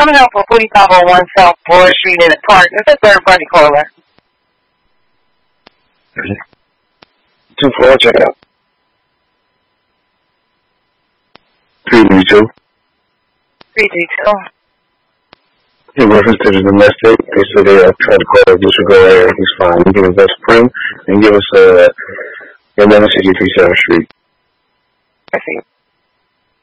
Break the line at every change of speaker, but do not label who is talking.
coming up for 4501 South Broad Street in the park. It's a third-party caller.
2-4, check out. 332.
332.
In reference to the domestic, they said they tried to call disregard area. He's fine. You give us that Supreme and give us 1163 7th Street.
I see.